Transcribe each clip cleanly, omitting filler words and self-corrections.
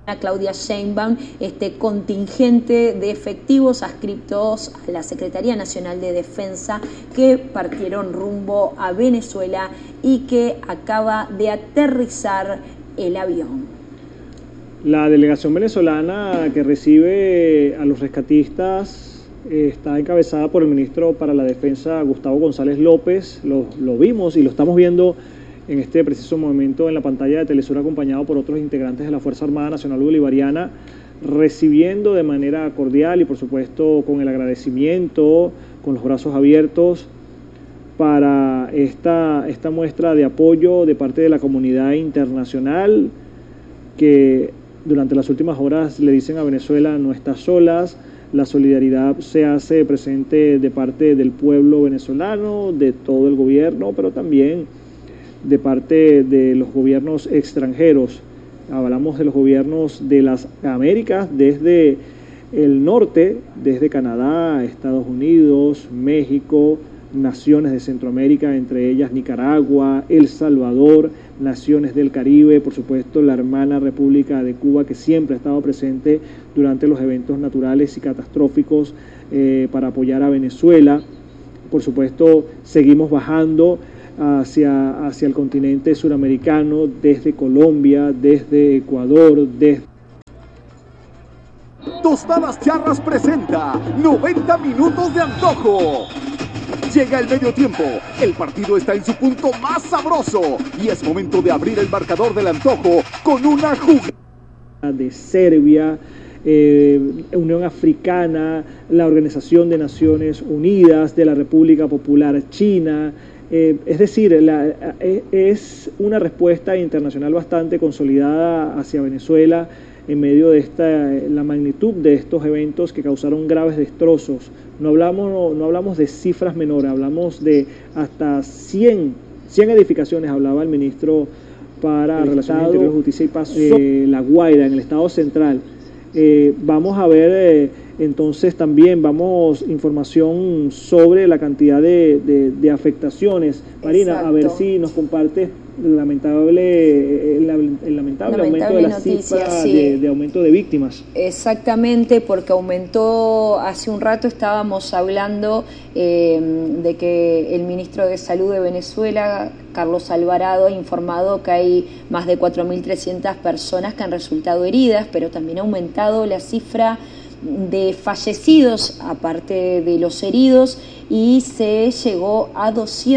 Claudia Sheinbaum este contingente de efectivos adscritos a la Secretaría Nacional de Defensa que partieron rumbo a Venezuela y que acaba de aterrizar el avión. La delegación venezolana que recibe a los rescatistas está encabezada por el ministro para la Defensa, Gustavo González López. Lo vimos y lo estamos viendo en este preciso momento en la pantalla de Telesur, acompañado por otros integrantes de la Fuerza Armada Nacional Bolivariana, recibiendo de manera cordial y por supuesto con el agradecimiento, con los brazos abiertos para esta muestra de apoyo de parte de la comunidad internacional que durante las últimas horas le dicen a Venezuela: no estás solas. La solidaridad se hace presente de parte del pueblo venezolano, de todo el gobierno, pero también de parte de los gobiernos extranjeros. Hablamos de los gobiernos de las Américas, desde el norte, desde Canadá, Estados Unidos, México, naciones de Centroamérica, entre ellas Nicaragua, El Salvador, naciones del Caribe, por supuesto la hermana República de Cuba, que siempre ha estado presente durante los eventos naturales y catastróficos para apoyar a Venezuela. Por supuesto, seguimos bajando hacia el continente suramericano, desde Colombia, desde Ecuador, desde... Tostadas Charras presenta 90 minutos de antojo. Llega el medio tiempo, el partido está en su punto más sabroso y es momento de abrir el marcador del antojo con una jugada de Serbia, Unión Africana, la Organización de Naciones Unidas, de la República Popular China. Es decir, es una respuesta internacional bastante consolidada hacia Venezuela en medio de la magnitud de estos eventos que causaron graves destrozos. No hablamos de cifras menores, hablamos de hasta 100 edificaciones, hablaba el ministro para Relaciones Interiores, Justicia y Paz, La Guaira, en el estado central. Vamos a ver entonces también información sobre la cantidad de afectaciones. Marina, exacto. A ver si nos compartes el lamentable aumento de las cifras, sí, de aumento de víctimas. Exactamente, porque aumentó, hace un rato estábamos hablando de que el ministro de Salud de Venezuela, Carlos Alvarado, ha informado que hay más de 4.300 personas que han resultado heridas, pero también ha aumentado la cifra de fallecidos, aparte de los heridos, y se llegó a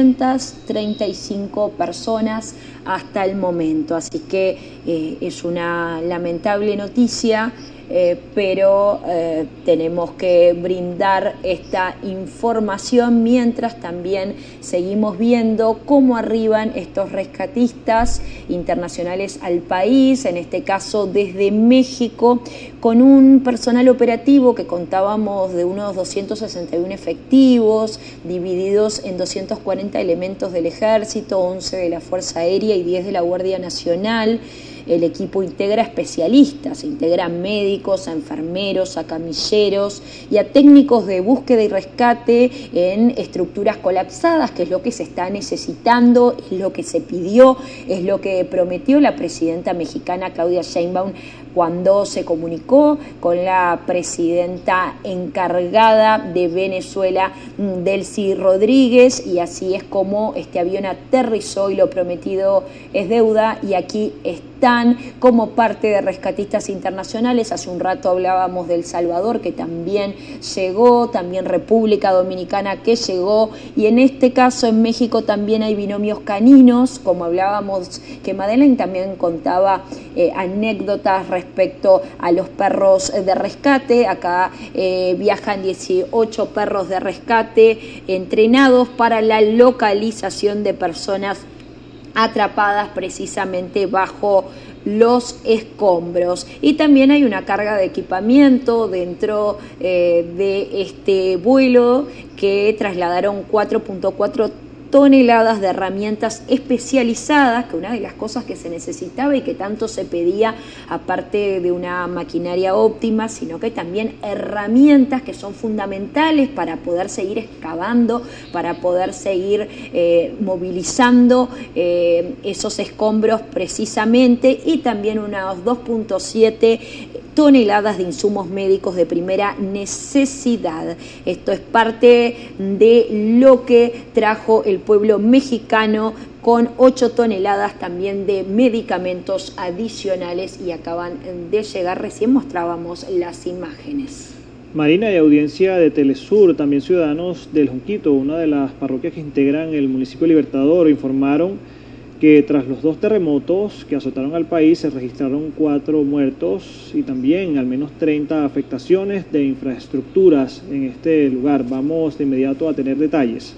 235 personas hasta el momento. Así que es una lamentable noticia, pero tenemos que brindar esta información mientras también seguimos viendo cómo arriban estos rescatistas internacionales al país, en este caso desde México, con un personal operativo que contábamos de unos 261 efectivos, divididos en 240 elementos del Ejército, 11 de la Fuerza Aérea y 10 de la Guardia Nacional. El equipo integra especialistas, integra médicos, a enfermeros, a camilleros y a técnicos de búsqueda y rescate en estructuras colapsadas, que es lo que se está necesitando, es lo que se pidió, es lo que prometió la presidenta mexicana Claudia Sheinbaum cuando se comunicó con la presidenta encargada de Venezuela, Delcy Rodríguez, y así es como este avión aterrizó y lo prometido es deuda, y aquí están como parte de rescatistas internacionales. Hace un rato hablábamos de El Salvador, que también llegó, también República Dominicana que llegó, y en este caso en México también hay binomios caninos, como hablábamos, que Madeleine también contaba anécdotas respecto a los perros de rescate. Acá viajan 18 perros de rescate entrenados para la localización de personas atrapadas precisamente bajo los escombros. Y también hay una carga de equipamiento dentro de este vuelo, que trasladaron 4.4 toneladas de herramientas especializadas, que una de las cosas que se necesitaba y que tanto se pedía, aparte de una maquinaria óptima, sino que también herramientas que son fundamentales para poder seguir excavando, para poder seguir movilizando esos escombros precisamente, y también unas 2.7 toneladas de insumos médicos de primera necesidad. Esto es parte de lo que trajo el pueblo mexicano, con 8 toneladas también de medicamentos adicionales, y acaban de llegar, recién mostrábamos las imágenes. Marina, y audiencia de Telesur, también ciudadanos del Junquito, una de las parroquias que integran el municipio Libertador, informaron que tras los 2 terremotos que azotaron al país se registraron 4 muertos y también al menos 30 afectaciones de infraestructuras en este lugar. Vamos de inmediato a tener detalles.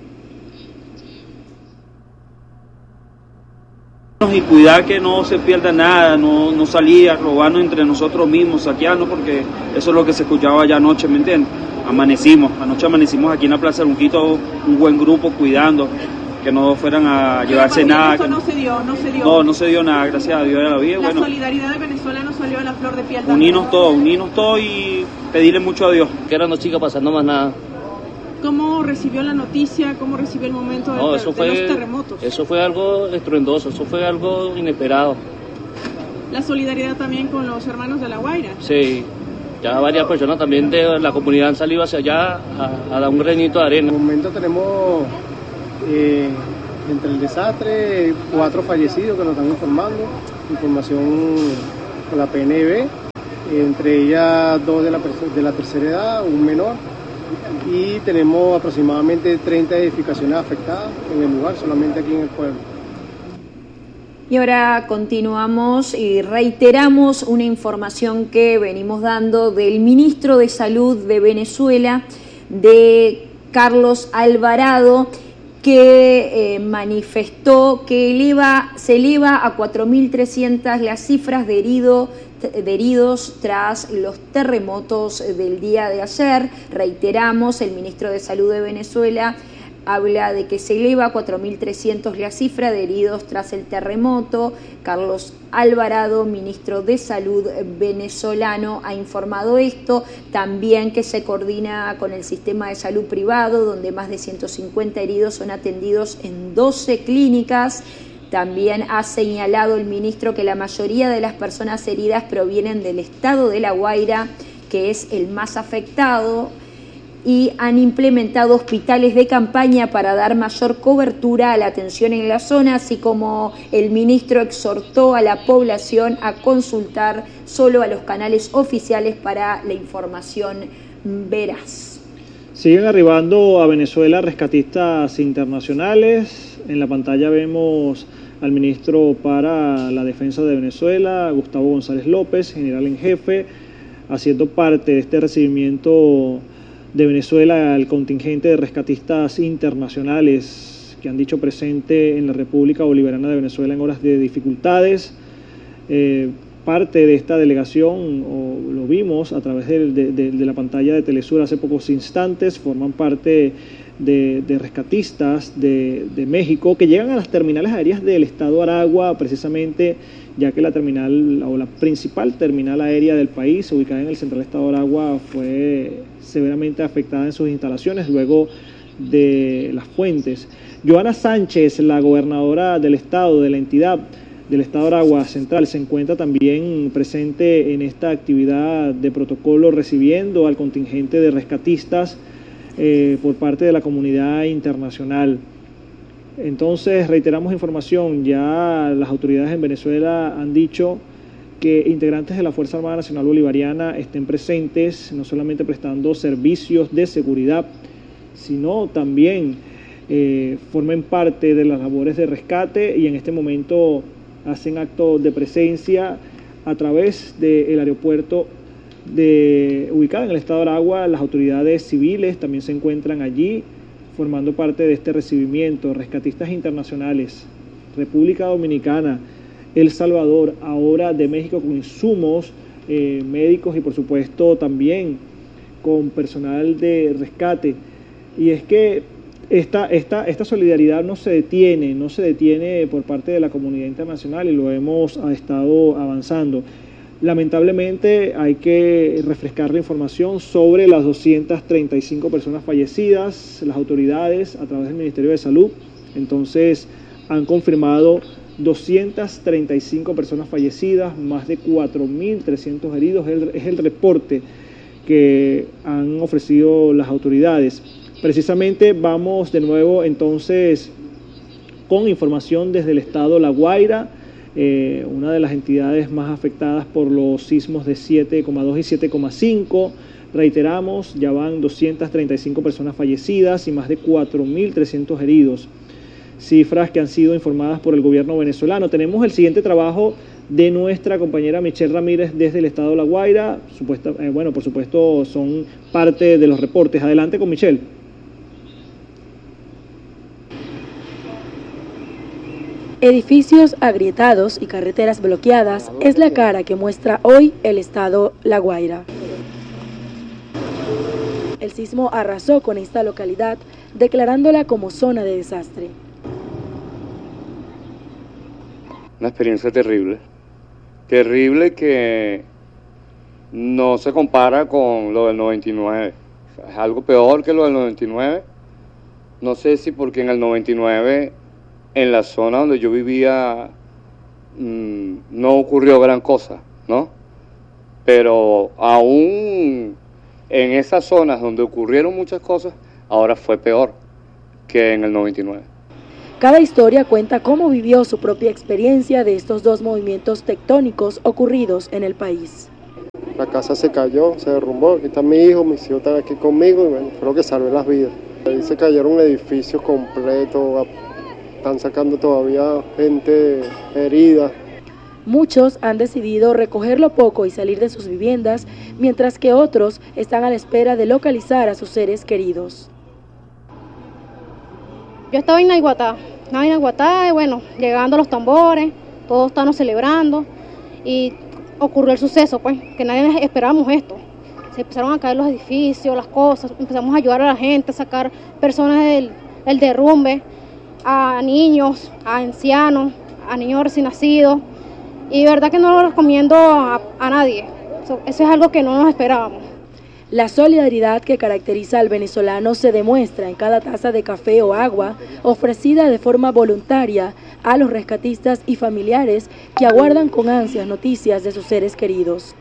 Y cuidar que no se pierda nada, no salir a robarnos entre nosotros mismos, saquearnos, porque eso es lo que se escuchaba allá anoche, ¿me entiendes? Anoche amanecimos aquí en la Plaza del Junquito, un buen grupo cuidando, que no fueran a llevarse nada. Eso no se dio. No se dio nada, gracias a Dios de la vida. La solidaridad de Venezuela no salió a la flor de piel. Unirnos todos y pedirle mucho a Dios. Que eran 2 chicas pasando más nada. ¿Cómo recibió la noticia? ¿Cómo recibió el momento de los terremotos? Eso fue algo estruendoso, eso fue algo inesperado. La solidaridad también con los hermanos de La Guaira. Sí, ya varias personas también de la comunidad han salido hacia allá a dar un granito de arena. En el momento tenemos entre el desastre 4 fallecidos que nos están informando, información con la PNB, entre ellas 2 de la tercera edad, un menor, y tenemos aproximadamente 30 edificaciones afectadas en el lugar, solamente aquí en el pueblo. Y ahora continuamos y reiteramos una información que venimos dando del ministro de Salud de Venezuela, de Carlos Alvarado, que manifestó que se eleva a 4.300 las cifras de heridos tras los terremotos del día de ayer. Reiteramos, el ministro de Salud de Venezuela habla de que se eleva a 4.300 la cifra de heridos tras el terremoto. Carlos Alvarado, ministro de Salud venezolano, ha informado esto. También que se coordina con el sistema de salud privado, donde más de 150 heridos son atendidos en 12 clínicas. También ha señalado el ministro que la mayoría de las personas heridas provienen del estado de La Guaira, que es el más afectado, y han implementado hospitales de campaña para dar mayor cobertura a la atención en la zona, así como el ministro exhortó a la población a consultar solo a los canales oficiales para la información veraz. Siguen arribando a Venezuela rescatistas internacionales. En la pantalla vemos al ministro para la Defensa de Venezuela, Gustavo González López, general en jefe, haciendo parte de este recibimiento de Venezuela al contingente de rescatistas internacionales que han dicho presente en la República Bolivariana de Venezuela en horas de dificultades. Parte de esta delegación, o lo vimos a través de la pantalla de Telesur hace pocos instantes, forman parte de rescatistas de México que llegan a las terminales aéreas del estado Aragua, precisamente ya que la terminal o la principal terminal aérea del país, ubicada en el central estado de Aragua, fue severamente afectada en sus instalaciones luego de las fuentes. Joana Sánchez, la gobernadora del estado, de la entidad del estado de Aragua Central, se encuentra también presente en esta actividad de protocolo, recibiendo al contingente de rescatistas por parte de la comunidad internacional. Entonces, reiteramos información, ya las autoridades en Venezuela han dicho que integrantes de la Fuerza Armada Nacional Bolivariana estén presentes, no solamente prestando servicios de seguridad, sino también formen parte de las labores de rescate, y en este momento hacen acto de presencia a través del aeropuerto ubicado en el estado de Aragua. Las autoridades civiles también se encuentran allí formando parte de este recibimiento. Rescatistas internacionales, República Dominicana, El Salvador, ahora de México, con insumos médicos y por supuesto también con personal de rescate. Y es que esta solidaridad no se detiene por parte de la comunidad internacional y lo hemos estado avanzando. Lamentablemente hay que refrescar la información sobre las 235 personas fallecidas. Las autoridades a través del Ministerio de Salud entonces han confirmado 235 personas fallecidas, más de 4.300 heridos, es el reporte que han ofrecido las autoridades. Precisamente vamos de nuevo entonces con información desde el estado La Guaira, una de las entidades más afectadas por los sismos de 7,2 y 7,5. Reiteramos, ya van 235 personas fallecidas y más de 4.300 heridos. Cifras que han sido informadas por el gobierno venezolano. Tenemos el siguiente trabajo de nuestra compañera Michelle Ramírez desde el estado de La Guaira. Por supuesto son parte de los reportes. Adelante con Michelle. Edificios agrietados y carreteras bloqueadas es la cara que muestra hoy el estado La Guaira. El sismo arrasó con esta localidad, declarándola como zona de desastre. Una experiencia terrible que no se compara con lo del 99. Es algo peor que lo del 99. No sé si porque en el 99, en la zona donde yo vivía, no ocurrió gran cosa, ¿no? Pero aún en esas zonas donde ocurrieron muchas cosas, ahora fue peor que en el 99. Cada historia cuenta cómo vivió su propia experiencia de estos dos movimientos tectónicos ocurridos en el país. La casa se cayó, se derrumbó, aquí está mi hijo, mis hijos están aquí conmigo y bueno, creo que salvé las vidas. Ahí se cayeron edificios completos, están sacando todavía gente herida. Muchos han decidido recoger lo poco y salir de sus viviendas, mientras que otros están a la espera de localizar a sus seres queridos. Yo estaba en Naiguatá y bueno, llegando los tambores, todos estábamos celebrando y ocurrió el suceso, pues, que nadie esperábamos esto. Se empezaron a caer los edificios, las cosas, empezamos a ayudar a la gente, a sacar personas del derrumbe, a niños, a ancianos, a niños recién nacidos, y de verdad que no lo recomiendo a nadie. Eso es algo que no nos esperábamos. La solidaridad que caracteriza al venezolano se demuestra en cada taza de café o agua ofrecida de forma voluntaria a los rescatistas y familiares que aguardan con ansias noticias de sus seres queridos.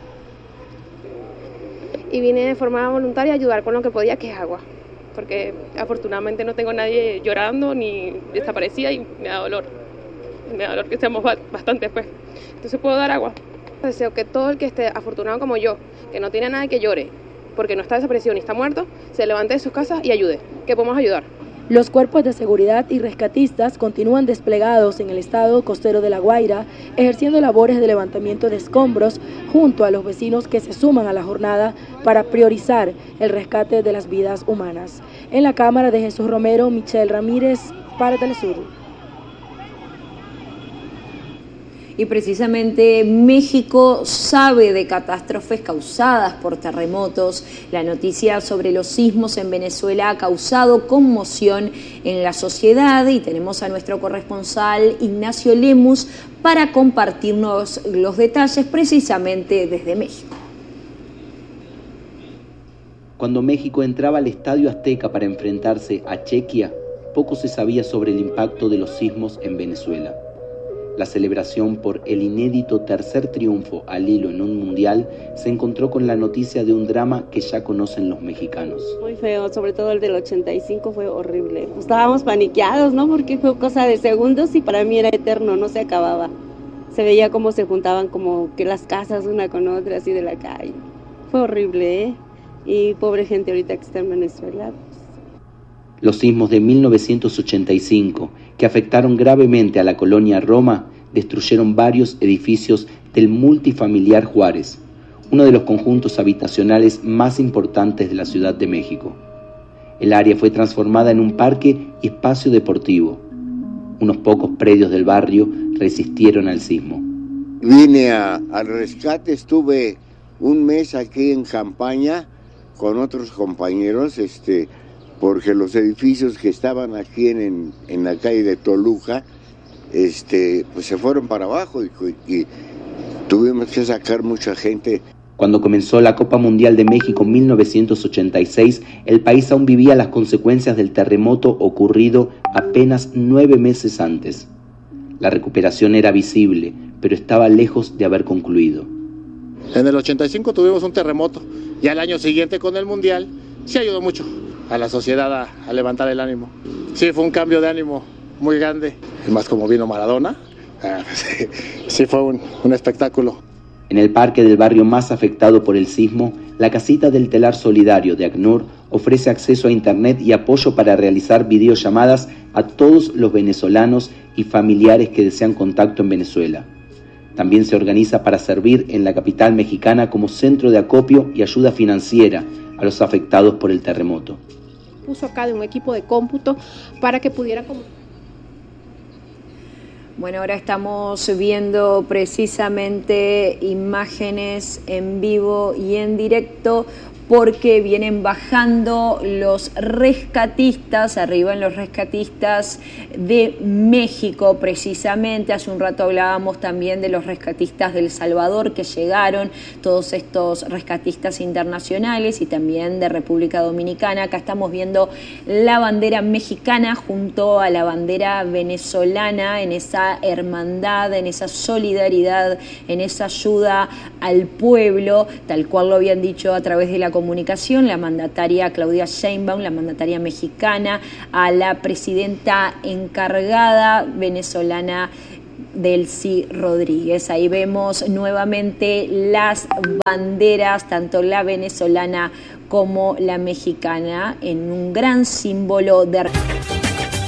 Y vine de forma voluntaria a ayudar con lo que podía, que es agua, porque afortunadamente no tengo a nadie llorando ni desaparecida y me da dolor que seamos bastantes, pues. Entonces puedo dar agua. Deseo que todo el que esté afortunado como yo, que no tiene a nadie que llore, porque no está desaparecido ni está muerto, se levante de sus casas y ayude, que podemos ayudar. Los cuerpos de seguridad y rescatistas continúan desplegados en el estado costero de La Guaira, ejerciendo labores de levantamiento de escombros junto a los vecinos que se suman a la jornada para priorizar el rescate de las vidas humanas. En la cámara de Jesús Romero, Michelle Ramírez, para Telesur. Y precisamente México sabe de catástrofes causadas por terremotos. La noticia sobre los sismos en Venezuela ha causado conmoción en la sociedad y tenemos a nuestro corresponsal Ignacio Lemus para compartirnos los detalles precisamente desde México. Cuando México entraba al Estadio Azteca para enfrentarse a Chequia, poco se sabía sobre el impacto de los sismos en Venezuela. La celebración por el inédito tercer triunfo al hilo en un mundial se encontró con la noticia de un drama que ya conocen los mexicanos. Muy feo, sobre todo el del 85 fue horrible. Estábamos paniqueados, ¿no? Porque fue cosa de segundos y para mí era eterno, no se acababa. Se veía cómo se juntaban como que las casas una con otra, así de la calle. Fue horrible, ¿eh? Y pobre gente ahorita que está en Venezuela. Los sismos de 1985, que afectaron gravemente a la colonia Roma, destruyeron varios edificios del multifamiliar Juárez, uno de los conjuntos habitacionales más importantes de la Ciudad de México. El área fue transformada en un parque y espacio deportivo. Unos pocos predios del barrio resistieron al sismo. Vine al rescate, estuve un mes aquí en campaña con otros compañeros, porque los edificios que estaban aquí en la calle de Toluca, pues se fueron para abajo y tuvimos que sacar mucha gente. Cuando comenzó la Copa Mundial de México en 1986, el país aún vivía las consecuencias del terremoto ocurrido apenas 9 meses antes. La recuperación era visible, pero estaba lejos de haber concluido. En el 85 tuvimos un terremoto y al año siguiente con el Mundial sí ayudó mucho a la sociedad a levantar el ánimo. Sí, fue un cambio de ánimo muy grande, y más como vino Maradona, sí fue un espectáculo. En el parque del barrio más afectado por el sismo, la casita del telar solidario de ACNUR ofrece acceso a internet y apoyo para realizar videollamadas a todos los venezolanos y familiares que desean contacto en Venezuela. También se organiza para servir en la capital mexicana como centro de acopio y ayuda financiera a los afectados por el terremoto. Puso acá de un equipo de cómputo para que pudiera... Bueno, ahora estamos viendo precisamente imágenes en vivo y en directo porque vienen bajando los rescatistas, arriban los rescatistas de México precisamente. Hace un rato hablábamos también de los rescatistas de El Salvador que llegaron, todos estos rescatistas internacionales y también de República Dominicana. Acá estamos viendo la bandera mexicana junto a la bandera venezolana en esa hermandad, en esa solidaridad, en esa ayuda al pueblo, tal cual lo habían dicho a través de la comunicación, la mandataria Claudia Sheinbaum, la mandataria mexicana, a la presidenta encargada venezolana Delcy Rodríguez. Ahí vemos nuevamente las banderas, tanto la venezolana como la mexicana, en un gran símbolo de...